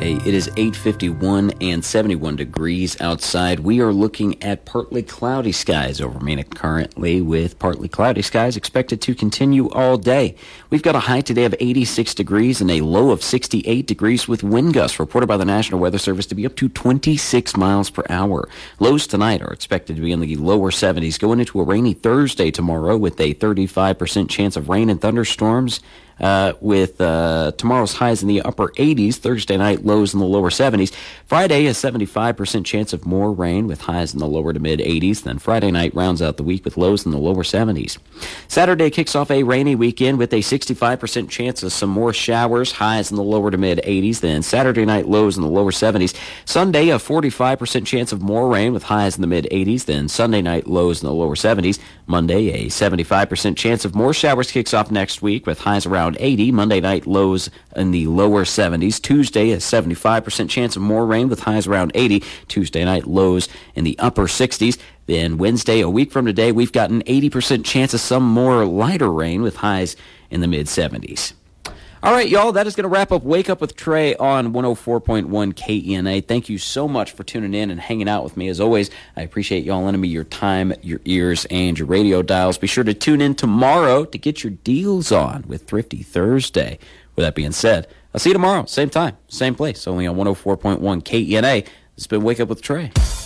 Hey, it is 8:51 and 71 degrees outside. We are looking at partly cloudy skies over Mena currently, with partly cloudy skies expected to continue all day. We've got a high today of 86 degrees and a low of 68 degrees, with wind gusts reported by the National Weather Service to be up to 26 miles per hour. Lows tonight are expected to be in the lower 70s, going into a rainy Thursday tomorrow with a 35% chance of rain and thunderstorms. With tomorrow's highs in the upper 80s, Thursday night lows in the lower 70s. Friday, a 75% chance of more rain with highs in the lower to mid 80s. Then Friday night rounds out the week with lows in the lower 70s. Saturday kicks off a rainy weekend with a 65% chance of some more showers, highs in the lower to mid 80s. Then Saturday night lows in the lower 70s. Sunday, a 45% chance of more rain with highs in the mid 80s. Then Sunday night lows in the lower 70s. Monday, a 75% chance of more showers kicks off next week with highs around 80. Monday night lows in the lower 70s. Tuesday, a 75% chance of more rain with highs around 80. Tuesday night lows in the upper 60s. Then Wednesday, a week from today, we've got an 80% chance of some more lighter rain with highs in the mid 70s. All right, y'all, that is going to wrap up Wake Up with Trey on 104.1 KENA. Thank you so much for tuning in and hanging out with me. As always, I appreciate y'all lending me your time, your ears, and your radio dials. Be sure to tune in tomorrow to get your deals on with Thrifty Thursday. With that being said, I'll see you tomorrow, same time, same place, only on 104.1 KENA. This has been Wake Up with Trey.